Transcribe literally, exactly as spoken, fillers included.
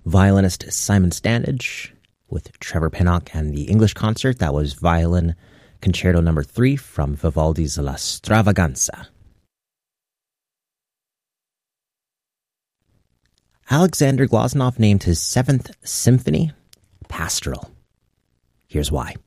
Violinist Simon Standage with Trevor Pinnock and the English concert. That was Violin Concerto Number Three from Vivaldi's La Stravaganza. Alexander Glazunov named his seventh symphony Pastoral. Here's why.